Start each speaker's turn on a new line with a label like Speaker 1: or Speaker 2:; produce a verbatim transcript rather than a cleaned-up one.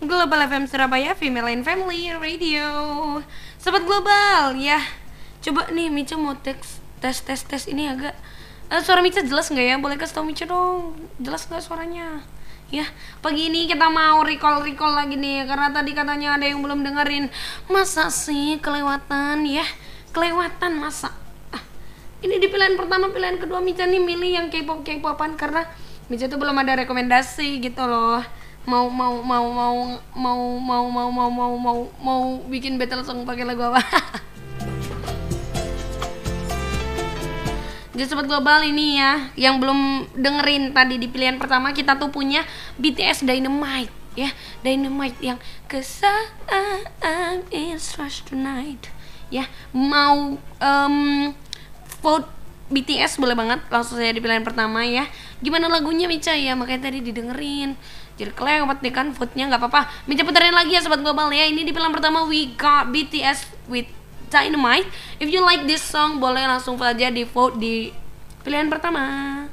Speaker 1: Global F M Surabaya, Female and Family Radio. Sobat Global, ya. Coba nih Mica mau tes tes tes tes ini agak uh, suara Mica jelas nggak ya? Boleh kasih tau Mica dong, jelas nggak suaranya? Ya, pagi ini kita mau recall-recall lagi nih karena tadi katanya ada yang belum dengerin. Masa sih kelewatan ya? Kelewatan masa? Ah, ini di pilihan pertama, pilihan kedua Mica nih milih yang K-pop K-popan karena Mica tuh belum ada rekomendasi gitu loh. Mau mau mau mau mau mau mau mau mau mau mau bikin battle song pakai lagu apa? Jadi Sobat Global ini ya, yang belum dengerin tadi di pilihan pertama kita tuh punya B T S Dynamite ya, Dynamite yang Cause I'm is rush tonight ya. Mau um, vote B T S boleh banget, langsung saya di pilihan pertama ya. Gimana lagunya Mica ya, makanya tadi didengerin. Jadi kelewat deh kan vote-nya, nggak apa-apa. Mica puterin lagi ya Sobat Global ya. Ini di pilihan pertama we got B T S with Dynamite. If you like this song boleh langsung aja di vote di pilihan pertama.